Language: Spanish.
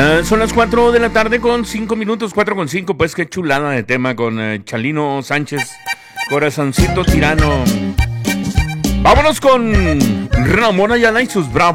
Son las 4 de la tarde con 5 minutos, 4 con 5, pues qué chulada de tema con Chalino Sánchez, Corazoncito Tirano. Vámonos con Ramón Ayala y sus Bravos.